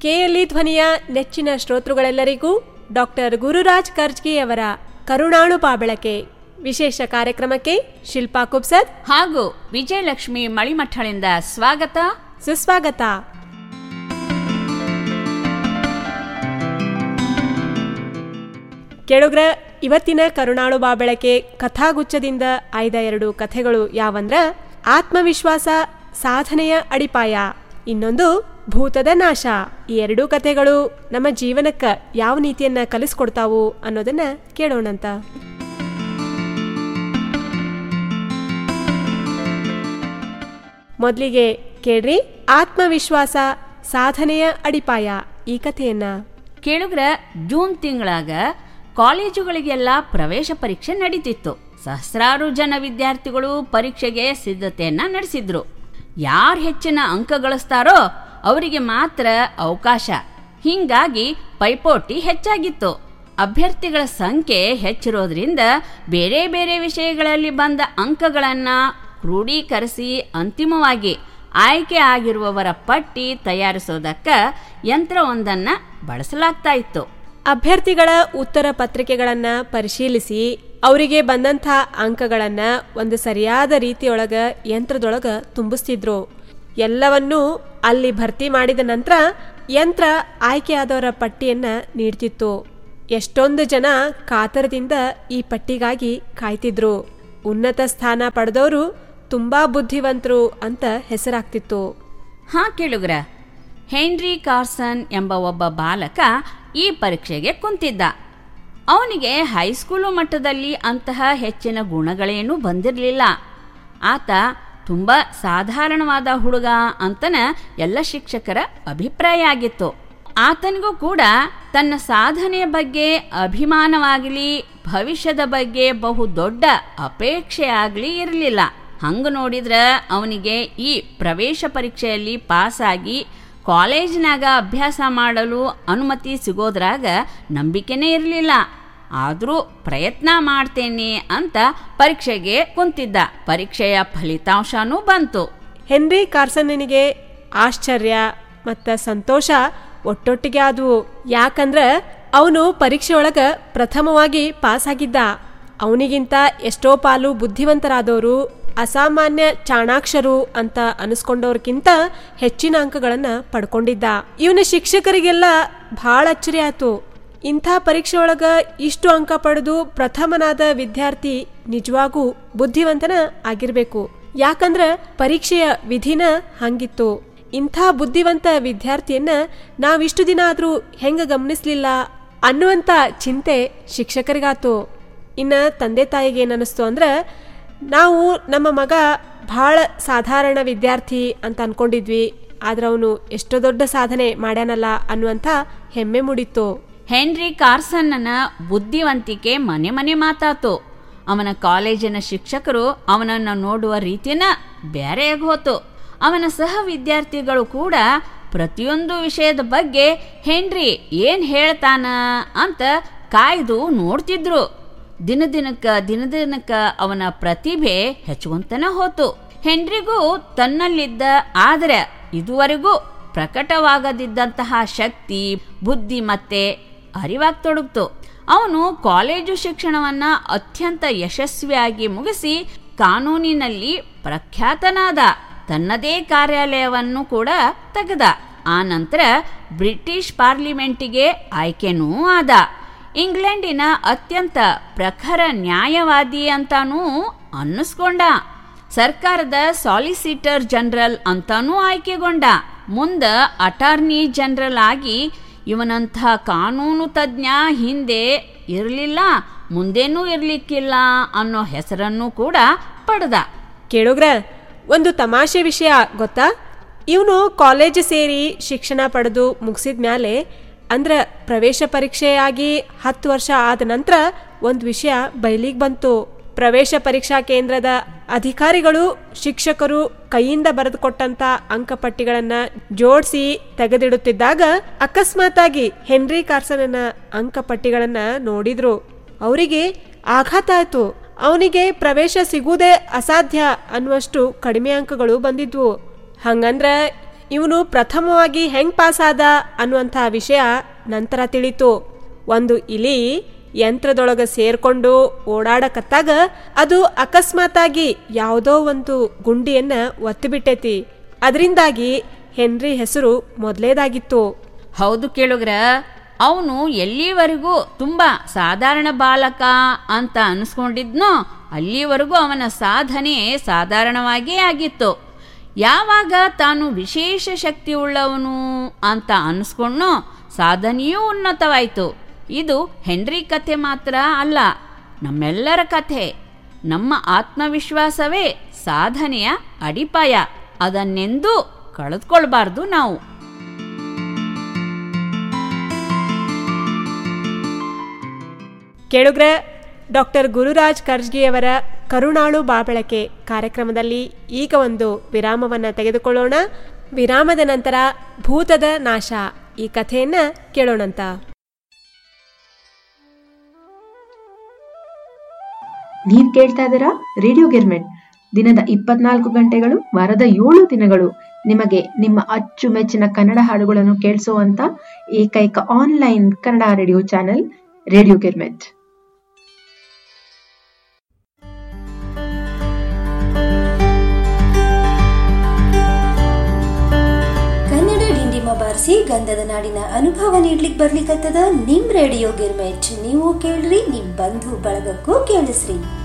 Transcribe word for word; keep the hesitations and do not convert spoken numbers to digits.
KLE ಧ್ವನಿಯ ನೆಚ್ಚಿನ ಶ್ರೋತೃಗಳೆಲ್ಲರಿಗೂ doctor Gururaj ಕರ್ಜ್ಗಿಯವರ ಕರುಣಾಳು ಪಾಬಳಕೆ ವಿಶೇಷ ಕಾರ್ಯಕ್ರಮಕ್ಕೆ ಶಿಲ್ಪಾ ಕುಬ್ಸದ್ ಹಾಗೂ ವಿಜಯಲಕ್ಷ್ಮಿ ಮಳಿಮಠಳಿಂದ ಸ್ವಾಗತ ಸುಸ್ವಾಗತ. ಕೇಳುಗ್ರ, ಇವತ್ತಿನ ಕರುಣಾಳು ಬಾಬೆಳಕೆ ಕಥಾಗುಚ್ಛದಿಂದ ಆಯ್ದ ಎರಡು ಕಥೆಗಳು ಯಾವಂದ್ರ ಆತ್ಮವಿಶ್ವಾಸ ಸಾಧನೆಯ ಅಡಿಪಾಯ, ಇನ್ನೊಂದು ಭೂತದ ನಾಶ. ಈ ಎರಡೂ ಕಥೆಗಳು ನಮ್ಮ ಜೀವನಕ್ಕೆ ಯಾವ ನೀತಿಯನ್ನ ಕಲಿಸ್ಕೊಡ್ತಾವು ಅನ್ನೋದನ್ನ ಕೇಳೋಣಂತ. ಮೊದಲಿಗೆ ಕೇಳ್ರಿ, ಆತ್ಮವಿಶ್ವಾಸ ಸಾಧನೆಯ ಅಡಿಪಾಯ ಈ ಕಥೆಯನ್ನ. ಕೇಳುಗ್ರ, ಜೂನ್ ತಿಂಗಳಾಗ ಕಾಲೇಜುಗಳಿಗೆಲ್ಲ ಪ್ರವೇಶ ಪರೀಕ್ಷೆ ನಡೀತಿತ್ತು. ಸಹಸ್ರಾರು ಜನ ವಿದ್ಯಾರ್ಥಿಗಳು ಪರೀಕ್ಷೆಗೆ ಸಿದ್ಧತೆಯನ್ನ ನಡೆಸಿದ್ರು. ಯಾರು ಹೆಚ್ಚಿನ ಅಂಕ ಗಳಿಸ್ತಾರೋ ಅವರಿಗೆ ಮಾತ್ರ ಅವಕಾಶ. ಹೀಗಾಗಿ ಪೈಪೋಟಿ ಹೆಚ್ಚಾಗಿತ್ತು. ಅಭ್ಯರ್ಥಿಗಳ ಸಂಖ್ಯೆ ಹೆಚ್ಚಿರೋದ್ರಿಂದ ಬೇರೆ ಬೇರೆ ವಿಷಯಗಳಲ್ಲಿ ಬಂದ ಅಂಕಗಳನ್ನ ಕ್ರೋಢೀಕರಿಸಿ ಅಂತಿಮವಾಗಿ ಆಯ್ಕೆ ಆಗಿರುವವರ ಪಟ್ಟಿ ತಯಾರಿಸೋದಕ್ಕ ಯಂತ್ರವೊಂದನ್ನ ಬಳಸಲಾಗ್ತಾ ಇತ್ತು. ಅಭ್ಯರ್ಥಿಗಳ ಉತ್ತರ ಪತ್ರಿಕೆಗಳನ್ನ ಪರಿಶೀಲಿಸಿ ಅವರಿಗೆ ಬಂದಂಥ ಅಂಕಗಳನ್ನ ಒಂದು ಸರಿಯಾದ ರೀತಿಯೊಳಗ ಯಂತ್ರದೊಳಗ ತುಂಬಿಸ್ತಿದ್ರು. ಎಲ್ಲವನ್ನೂ ಅಲ್ಲಿ ಭರ್ತಿ ಮಾಡಿದ ನಂತರ ಯಂತ್ರ ಆಯ್ಕೆಯಾದವರ ಪಟ್ಟಿಯನ್ನ ನೀಡ್ತಿತ್ತು. ಎಷ್ಟೊಂದು ಜನ ಕಾತರದಿಂದ ಈ ಪಟ್ಟಿಗಾಗಿ ಕಾಯ್ತಿದ್ರು. ಉನ್ನತ ಸ್ಥಾನ ಪಡೆದವರು ತುಂಬಾ ಬುದ್ಧಿವಂತರು ಅಂತ ಹೆಸರಾಗ್ತಿತ್ತು. ಹಾ ಕೇಳುಗ್ರ, ಹೆನ್ರಿ ಕಾರ್ಸನ್ ಎಂಬ ಒಬ್ಬ ಬಾಲಕ ಈ ಪರೀಕ್ಷೆಗೆ ಕುಂತಿದ್ದ. ಅವನಿಗೆ ಹೈಸ್ಕೂಲು ಮಟ್ಟದಲ್ಲಿ ಅಂತಹ ಹೆಚ್ಚಿನ ಗುಣಗಳೇನೂ ಬಂದಿರಲಿಲ್ಲ. ಆತ ತುಂಬ ಸಾಧಾರಣವಾದ ಹುಡುಗ ಅಂತನ ಎಲ್ಲ ಶಿಕ್ಷಕರ ಅಭಿಪ್ರಾಯ ಆಗಿತ್ತು. ಆತನಿಗೂ ಕೂಡ ತನ್ನ ಸಾಧನೆಯ ಬಗ್ಗೆ ಅಭಿಮಾನವಾಗಲಿ ಭವಿಷ್ಯದ ಬಗ್ಗೆ ಬಹು ದೊಡ್ಡ ಅಪೇಕ್ಷೆ ಆಗಲಿ ಇರಲಿಲ್ಲ. ಹಂಗ ನೋಡಿದ್ರ ಅವನಿಗೆ ಈ ಪ್ರವೇಶ ಪರೀಕ್ಷೆಯಲ್ಲಿ ಪಾಸಾಗಿ ಕಾಲೇಜಿನಾಗ ಅಭ್ಯಾಸ ಮಾಡಲು ಅನುಮತಿ ಸಿಗೋದ್ರಾಗ ನಂಬಿಕೆನೇ ಇರಲಿಲ್ಲ. ಆದರೂ ಪ್ರಯತ್ನ ಮಾಡ್ತೇನೆ ಅಂತ ಪರೀಕ್ಷೆಗೆ ಕುಂತಿದ್ದ. ಪರೀಕ್ಷೆಯ ಫಲಿತಾಂಶನೂ ಬಂತು. ಹೆನ್ರಿ ಕಾರ್ಸನ್ನಿಗೆ ಆಶ್ಚರ್ಯ ಮತ್ತು ಸಂತೋಷ ಒಟ್ಟೊಟ್ಟಿಗೆ ಆದವು. ಯಾಕಂದ್ರ ಅವನು ಪರೀಕ್ಷೆಯೊಳಗ ಪ್ರಥಮವಾಗಿ ಪಾಸ್ ಆಗಿದ್ದ. ಅವನಿಗಿಂತ ಎಷ್ಟೋ ಪಾಲು ಬುದ್ಧಿವಂತರಾದವರು, ಅಸಾಮಾನ್ಯ ಚಾಣಾಕ್ಷರು ಅಂತ ಅನಿಸ್ಕೊಂಡವ್ರಕ್ಕಿಂತ ಹೆಚ್ಚಿನ ಅಂಕಗಳನ್ನ ಪಡ್ಕೊಂಡಿದ್ದ. ಇವನ ಶಿಕ್ಷಕರಿಗೆಲ್ಲ ಬಹಳ ಅಚ್ಚರಿ ಆಯ್ತು. ಇಂಥ ಪರೀಕ್ಷೆ ಒಳಗ ಇಷ್ಟು ಅಂಕ ಪಡೆದು ಪ್ರಥಮನಾದ ವಿದ್ಯಾರ್ಥಿ ನಿಜವಾಗೂ ಬುದ್ಧಿವಂತನ ಆಗಿರ್ಬೇಕು. ಯಾಕಂದ್ರ ಪರೀಕ್ಷೆಯ ವಿಧಿನ ಹಂಗಿತ್ತು. ಇಂಥ ಬುದ್ಧಿವಂತ ವಿದ್ಯಾರ್ಥಿಯನ್ನ ನಾವಿಷ್ಟು ದಿನ ಆದ್ರೂ ಹೆಂಗ ಗಮನಿಸ್ಲಿಲ್ಲ ಅನ್ನುವಂಥ ಚಿಂತೆ ಶಿಕ್ಷಕರಿಗಾತು. ಇನ್ನ ತಂದೆ ತಾಯಿಗೆ ಏನನ್ನಿಸ್ತು ಅಂದ್ರೆ, ನಾವು ನಮ್ಮ ಮಗ ಬಹಳ ಸಾಧಾರಣ ವಿದ್ಯಾರ್ಥಿ ಅಂತ ಅನ್ಕೊಂಡಿದ್ವಿ, ಆದ್ರೆ ಅವನು ಎಷ್ಟೋ ದೊಡ್ಡ ಸಾಧನೆ ಮಾಡ್ಯಾನಲ್ಲ ಅನ್ನುವಂಥ ಹೆಮ್ಮೆ ಮೂಡಿತ್ತು. ಹೆನ್ರಿ ಕಾರ್ಸನ್ನ ಬುದ್ಧಿವಂತಿಕೆ ಮನೆ ಮನೆ ಮಾತಾತು. ಅವನ ಕಾಲೇಜಿನ ಶಿಕ್ಷಕರು ಅವನನ್ನು ನೋಡುವ ರೀತಿನ ಬೇರೆಯಾಗಿ ಹೋತು. ಅವನ ಸಹ ವಿದ್ಯಾರ್ಥಿಗಳು ಕೂಡ ಪ್ರತಿಯೊಂದು ವಿಷಯದ ಬಗ್ಗೆ ಹೆನ್ರಿ ಏನ್ ಹೇಳ್ತಾನ ಅಂತ ಕಾಯ್ದು ನೋಡ್ತಿದ್ರು. ದಿನ ದಿನಕ್ಕ ದಿನ ದಿನಕ್ಕ ಅವನ ಪ್ರತಿಭೆ ಹೆಚ್ಚುವಂತನ ಹೋತು. ಹೆನ್ರಿಗೂ ತನ್ನಲ್ಲಿದ್ದ ಆದರೆ ಇದುವರೆಗೂ ಪ್ರಕಟವಾಗದಿದ್ದಂತಹ ಶಕ್ತಿ, ಬುದ್ಧಿ ಮತ್ತೆ ಅರಿವಾಗ್ತೊಡಗ್ತು. ಅವನು ಕಾಲೇಜು ಶಿಕ್ಷಣವನ್ನ ಅತ್ಯಂತ ಯಶಸ್ವಿಯಾಗಿ ಮುಗಿಸಿ ಕಾನೂನಿನಲ್ಲಿ ಪ್ರಖ್ಯಾತನಾದ. ತನ್ನದೇ ಕಾರ್ಯಾಲಯವನ್ನು ಕೂಡ ತೆಗೆದ. ಆ ನಂತರ ಬ್ರಿಟಿಷ್ ಪಾರ್ಲಿಮೆಂಟಿಗೆ ಆಯ್ಕೆನೂ ಆದ. ಇಂಗ್ಲೆಂಡಿನ ಅತ್ಯಂತ ಪ್ರಖರ ನ್ಯಾಯವಾದಿ ಅಂತಾನೂ ಅನ್ನಿಸ್ಕೊಂಡ. ಸರ್ಕಾರದ ಸಾಲಿಸಿಟರ್ ಜನರಲ್ ಅಂತಾನೂ ಆಯ್ಕೆಗೊಂಡ. ಮುಂದ ಅಟಾರ್ನಿ ಜನರಲ್ ಆಗಿ ಇವನಂಥ ಕಾನೂನು ತಜ್ಞ ಹಿಂದೆ ಇರಲಿಲ್ಲ, ಮುಂದೇನೂ ಇರ್ಲಿಕ್ಕಿಲ್ಲ ಅನ್ನೋ ಹೆಸರನ್ನು ಕೂಡ ಪಡೆದ. ಕೇಳುಗ್ರ, ಒಂದು ತಮಾಷೆ ವಿಷಯ ಗೊತ್ತಾ? ಇವನು ಕಾಲೇಜ್ ಸೇರಿ ಶಿಕ್ಷಣ ಪಡೆದು ಮುಗಿಸಿದ ಮ್ಯಾಲೆ ಅಂದ್ರೆ ಪ್ರವೇಶ ಪರೀಕ್ಷೆಯಾಗಿ ಹತ್ತು ವರ್ಷ ಆದ ನಂತರ ಒಂದು ವಿಷಯ ಬಯಲಿಗೆ ಬಂತು. ಪ್ರವೇಶ ಪರೀಕ್ಷಾ ಕೇಂದ್ರದ ಅಧಿಕಾರಿಗಳು ಶಿಕ್ಷಕರು ಕೈಯಿಂದ ಬರೆದುಕೊಟ್ಟಂತ ಅಂಕಪಟ್ಟಿಗಳನ್ನ ಜೋಡಿಸಿ ತೆಗೆದಿಡುತ್ತಿದ್ದಾಗ ಅಕಸ್ಮಾತಾಗಿ ಹೆನ್ರಿ ಕಾರ್ಸನ್ನ ಅಂಕಪಟ್ಟಿಗಳನ್ನ ನೋಡಿದ್ರು. ಅವರಿಗೆ ಆಘಾತ ಆಯ್ತು. ಅವನಿಗೆ ಪ್ರವೇಶ ಸಿಗುವುದೇ ಅಸಾಧ್ಯ ಅನ್ನುವಷ್ಟು ಕಡಿಮೆ ಅಂಕಗಳು ಬಂದಿದ್ವು. ಹಂಗಂದ್ರ ಇವನು ಪ್ರಥಮವಾಗಿ ಹೆಂಗ್ ಪಾಸಾದ ಅನ್ನುವಂಥ ವಿಷಯ ನಂತರ ತಿಳಿತು. ಒಂದು ಇಲಿ ಯಂತ್ರದೊಳಗೆ ಸೇರ್ಕೊಂಡು ಓಡಾಡಕತ್ತಾಗ ಅದು ಅಕಸ್ಮಾತಾಗಿ ಯಾವುದೋ ಒಂದು ಗುಂಡಿಯನ್ನ ಒತ್ತಿಬಿಟ್ಟೈತಿ. ಅದರಿಂದಾಗಿ ಹೆನ್ರಿ ಹೆಸರು ಮೊದಲೇದಾಗಿತ್ತು. ಹೌದು ಕೇಳುಗ್ರ, ಅವನು ಎಲ್ಲಿವರೆಗೂ ತುಂಬಾ ಸಾಧಾರಣ ಬಾಲಕ ಅಂತ ಅನಿಸ್ಕೊಂಡಿದ್ನೋ ಅಲ್ಲಿವರೆಗೂ ಅವನ ಸಾಧನೆ ಸಾಧಾರಣವಾಗೇ ಆಗಿತ್ತು. ಯಾವಾಗ ತಾನು ವಿಶೇಷ ಶಕ್ತಿ ಉಳ್ಳವನು ಅಂತ ಅನಿಸ್ಕೊಂಡ್ನೋ ಸಾಧನೆಯೂ ಉನ್ನತವಾಯಿತು. ಇದು ಹೆನ್ರಿ ಕಥೆ ಮಾತ್ರ ಅಲ್ಲ, ನಮ್ಮೆಲ್ಲರ ಕಥೆ. ನಮ್ಮ ಆತ್ಮವಿಶ್ವಾಸವೇ ಸಾಧನೆಯ ಅಡಿಪಾಯ. ಅದನ್ನೆಂದೂ ಕಳೆದುಕೊಳ್ಬಾರ್ದು ನಾವು. ಕೇಳುಗ್ರೆ, ಡಾಕ್ಟರ್ ಗುರುರಾಜ್ ಕರ್ಜ್ಗಿಯವರ ಕರುಣಾಳು ಬಾಬಳಕೆ ಕಾರ್ಯಕ್ರಮದಲ್ಲಿ ಈಗ ಒಂದು ವಿರಾಮವನ್ನು ತೆಗೆದುಕೊಳ್ಳೋಣ. ವಿರಾಮದ ನಂತರ ಭೂತದ ನಾಶ ಈ ಕಥೆಯನ್ನ ಕೇಳೋಣಂತ. ನೀವ್ ಕೇಳ್ತಾ ಇದ್ದೀರಾ ರೇಡಿಯೋ ಗಿರ್ಮೆಟ್. ದಿನದ ಇಪ್ಪತ್ನಾಲ್ಕು ಗಂಟೆಗಳು ವಾರದ ಏಳು ದಿನಗಳು ನಿಮಗೆ ನಿಮ್ಮ ಅಚ್ಚುಮೆಚ್ಚಿನ ಕನ್ನಡ ಹಾಡುಗಳನ್ನು ಕೇಳಿಸುವಂತ ಏಕೈಕ online Kannada radio channel radio Girmit. Kannada ಡಿಂಡಿಮ ಬಾರಿಸಿ ಗಂಧದ ನಾಡಿನ ಅನುಭವ ನೀಡ್ಲಿಕ್ಕೆ ಬರ್ಲಿಕ್ಕತ್ತದ ನಿಮ್ ರೇಡಿಯೋ ಗಿರ್ಮೆಟ್. ನೀವು ಕೇಳ್ರಿ, ನಿಮ್ ಬಂಧು ಬಳಗಕ್ಕೂ ಕೇಳಿಸ್ರಿ.